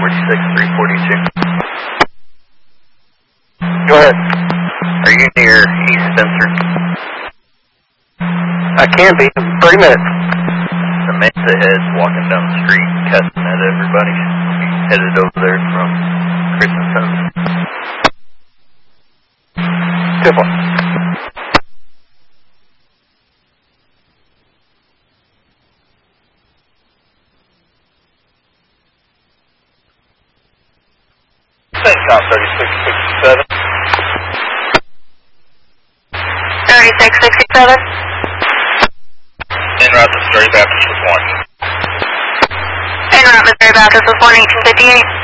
Go ahead. Are you near East Spencer? I can be. 30 minutes. The Mesa head's walking down the street, cussing at everybody. Headed over there from Christensen. Good one. CENTCOM 3667. 3667. En route Missouri Baptist with 1. En route Missouri Baptist with 1, 1858.